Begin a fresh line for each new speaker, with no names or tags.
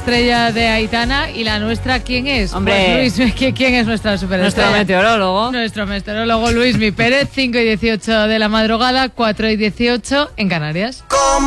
superestrella de Aitana. ¿Y la nuestra quién es?
Hombre.
Pues Luis, ¿quién es nuestra superestrella?
Nuestro meteorólogo.
Nuestro meteorólogo Luismi Pérez, 5:18 de la madrugada, 4:18 en Canarias.